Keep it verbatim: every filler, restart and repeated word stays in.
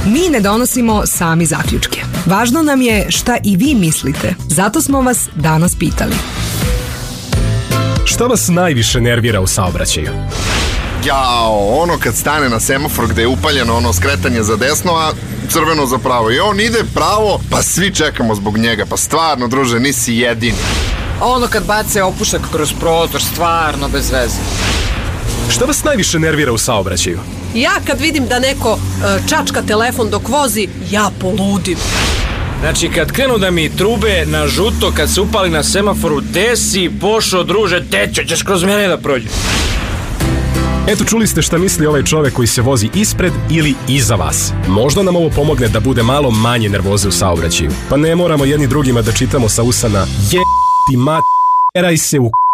Mi ne donosimo sami zaključke. Važno nam je šta i vi mislite. Zato smo vas danas pitali. Šta vas najviše nervira u saobraćaju? Jao, ono kad stane na semafor gde je upaljeno ono skretanje za desno, a crveno za pravo. I on ide pravo, pa svi čekamo zbog njega. Pa stvarno, druže, nisi jedini. Ono kad bace opušak kroz prozor, stvarno bez veze. Šta vas najviše nervira u saobraćaju? Ja kad vidim da neko uh, čačka telefon dok vozi, ja poludim. Znači kad krenu da mi trube na žuto, kad se upali na semaforu, desi, pošo, druže, teče, ćeš kroz mene da prođeš. Eto, čuli ste šta misli ovaj čovek koji se vozi ispred ili iza vas. Možda nam ovo pomogne da bude malo manje nervoze u saobraćaju. Pa ne moramo jedni drugima da čitamo sa usana je ti mat, eraj se u